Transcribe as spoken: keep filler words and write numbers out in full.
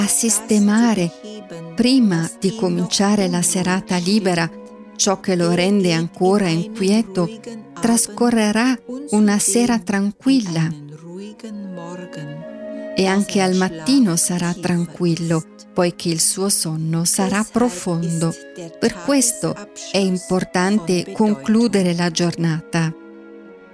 a sistemare, prima di cominciare la serata libera, ciò che lo rende ancora inquieto, trascorrerà una sera tranquilla e anche al mattino sarà tranquillo, poiché il suo sonno sarà profondo. Per questo è importante concludere la giornata